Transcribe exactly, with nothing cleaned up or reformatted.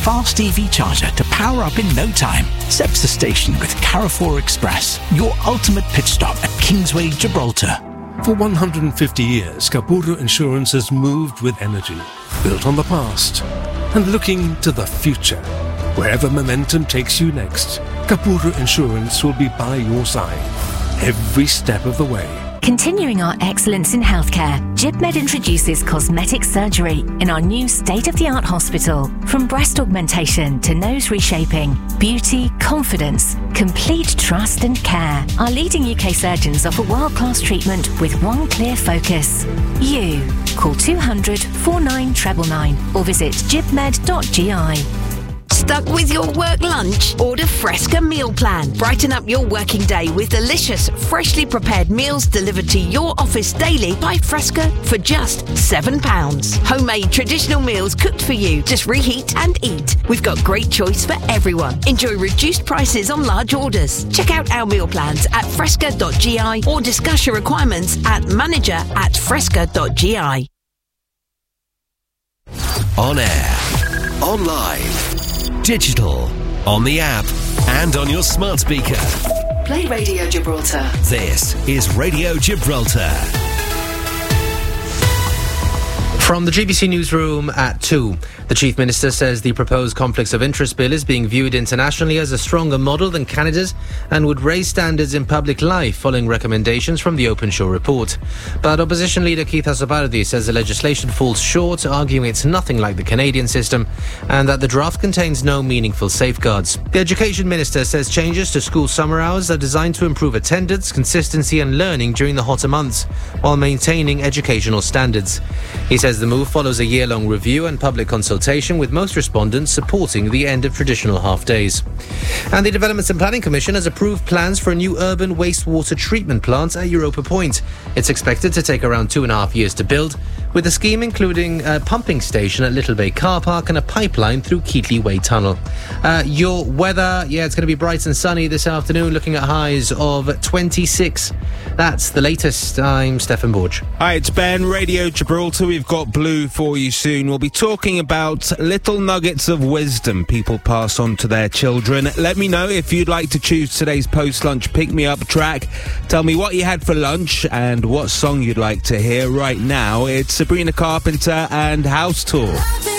Fast E V charger to power up in no time. Cepsa Station with Carrefour Express. Your ultimate pit stop at Kingsway, Gibraltar. For one hundred fifty years, Capurro Insurance has moved with energy, built on the past, and looking to the future. Wherever momentum takes you next, Capurro Insurance will be by your side, every step of the way. Continuing our excellence in healthcare, GibMed introduces cosmetic surgery in our new state-of-the-art hospital. From breast augmentation to nose reshaping, beauty, confidence, complete trust and care. Our leading U K surgeons offer world-class treatment with one clear focus. You. Call two hundred, forty-nine, nine nine nine or visit gibmed dot g i. Stuck with your work lunch? Order Fresca Meal Plan. Brighten up your working day with delicious, freshly prepared meals delivered to your office daily by Fresca for just seven pounds. Homemade traditional meals cooked for you. Just reheat and eat. We've got great choice for everyone. Enjoy reduced prices on large orders. Check out our meal plans at fresca dot g i or discuss your requirements at manager at fresca dot g i. On air, online, digital, on the app, and on your smart speaker. Play Radio Gibraltar. This is Radio Gibraltar. From the G B C Newsroom at two. The Chief Minister says the proposed Conflicts of Interest Bill is being viewed internationally as a stronger model than Canada's and would raise standards in public life following recommendations from the Open Show report. But Opposition Leader Keith Asabardi says the legislation falls short, arguing it's nothing like the Canadian system and that the draft contains no meaningful safeguards. The Education Minister says changes to school summer hours are designed to improve attendance, consistency and learning during the hotter months while maintaining educational standards. He says the move follows a year-long review and public consultation, with most respondents supporting the end of traditional half-days. And the Developments and Planning Commission has approved plans for a new urban wastewater treatment plant at Europa Point. It's expected to take around two and a half years to build, with the scheme including a pumping station at Little Bay Car Park and a pipeline through Keatley Way Tunnel. Uh, your weather, yeah, it's going to be bright and sunny this afternoon, looking at highs of twenty-six. That's the latest. I'm Stefan Borge. Hi, it's Ben, Radio Gibraltar. We've got Blue for you soon. We'll be talking about little nuggets of wisdom people pass on to their children. Let me know if you'd like to choose today's post-lunch pick-me-up track. Tell me what you had for lunch and what song you'd like to hear right now. It's Sabrina Carpenter and House Tour.